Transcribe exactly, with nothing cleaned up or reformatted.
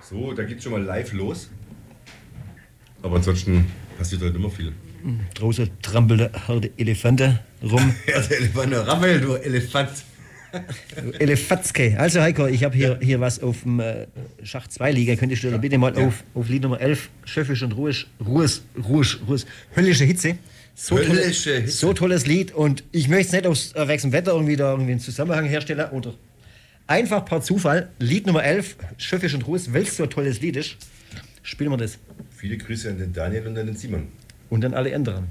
So, da geht's schon mal live los. Aber ansonsten passiert heute immer viel. Draußen trampelt der Herde Elefanten rum. Ja, der Elefant, Rammel, du Elefant. Elefantzke. Also Heiko, ich habe hier, hier was auf dem äh, Schach zwei liegen. Könntest du da bitte mal ja. auf, auf Lied Nummer elf, Schöffisch und Ruhisch, Ruhes, Ruhisch, Ruhes, höllische Hitze. So, Höllische tolle, Hitze. so tolles Lied und ich möchte es nicht aufs äh, wegen Wetter irgendwie da irgendwie einen Zusammenhang herstellen oder einfach per Zufall. Lied Nummer elf, Schöffisch und Ruhes, weil es so ein tolles Lied ist, spielen wir das. Viele Grüße an den Daniel und an den Simon. Und an alle anderen.